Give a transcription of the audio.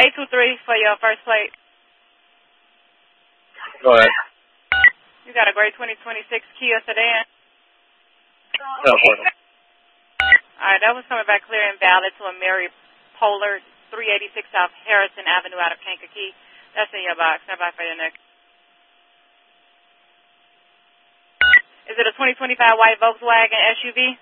823 for your first plate. Go ahead. You got a gray 2026 Kia sedan. No, pardon. All right, that was coming back clear and valid to a Mary Polar, 386 South Harrison Avenue out of Kankakee. That's in your box. Stand by for your next. Is it a 2025 white Volkswagen SUV?